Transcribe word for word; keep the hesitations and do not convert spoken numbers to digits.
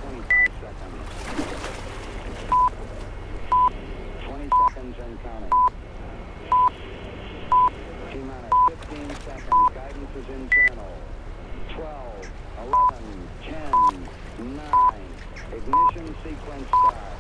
twenty-five seconds. twenty seconds and counting. T-minus fifteen seconds. Guidance is internal. twelve, eleven, ten, nine. Ignition sequence start.